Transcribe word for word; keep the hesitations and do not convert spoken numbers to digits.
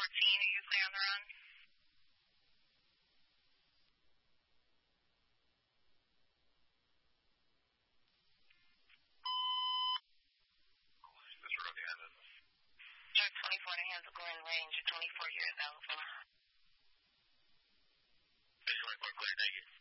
fourteen are usually on the run. This road behind us. Truck twenty-four to Hansel Glen range, twenty-four years alpha. Hey, twenty-four, clear, thank you.